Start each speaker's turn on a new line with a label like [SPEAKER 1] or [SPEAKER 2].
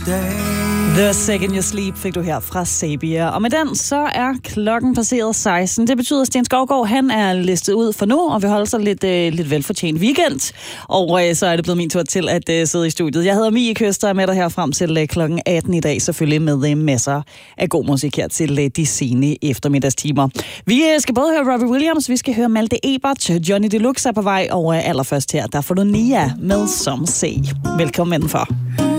[SPEAKER 1] The Second You Sleep fik du her fra Sabia. Og med den, så er klokken passeret 16. Det betyder, at Sten Skovgaard, han er listet ud for nu, og vil holde sig lidt velfortjent weekend. Og så er det blevet min tur til at sidde i studiet. Jeg hedder Mie Køster, og er med dig her frem til klokken 18 i dag, selvfølgelig med masser af god musik her til de sene eftermiddagstimer. Vi skal både høre Robbie Williams, vi skal høre Malte Ebert, Johnny Deluxe er på vej, og allerførst her, der får du Nia med Some Say. Velkommen indenfor.